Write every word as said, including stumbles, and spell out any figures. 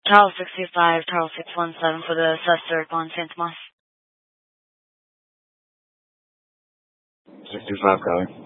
Charles sixty-five, Charles six one seven for the Cessna on Saint Thomas. sixty-five, Cali.